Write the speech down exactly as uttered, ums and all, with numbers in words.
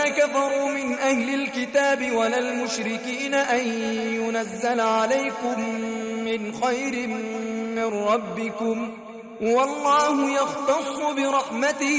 الذين كفروا من أهل الكتاب ولا المشركين أن ينزل عليكم من خير من ربكم والله يختص برحمته